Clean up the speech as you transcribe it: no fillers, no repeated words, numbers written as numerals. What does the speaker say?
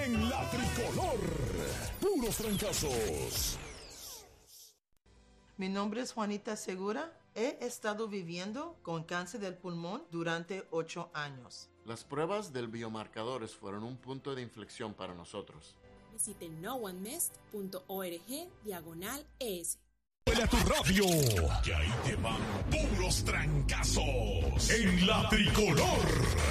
en la tricolor. Puros trancazos. Mi nombre es Juanita Segura. He estado viviendo con cáncer del pulmón durante 8 años. Las pruebas del biomarcadores fueron un punto de inflexión para nosotros. Visite noonemest.org/ES. ¡Huele a tu radio! Y ahí te van puros trancazos en la tricolor.